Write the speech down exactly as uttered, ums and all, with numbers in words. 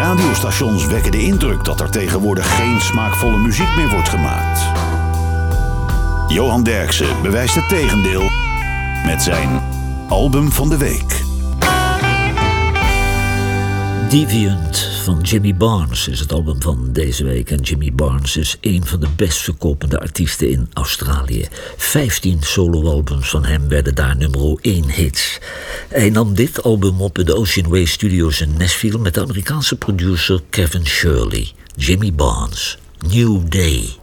radiostations wekken de indruk dat er tegenwoordig geen smaakvolle muziek meer wordt gemaakt. Johan Derksen bewijst het tegendeel met zijn album van de week. Deviant van Jimmy Barnes is het album van deze week. En Jimmy Barnes is een van de best verkopende artiesten in Australië. Vijftien soloalbums van hem werden daar nummer één hits. Hij nam dit album op in de Ocean Way Studios in Nashville met de Amerikaanse producer Kevin Shirley. Jimmy Barnes, New Day.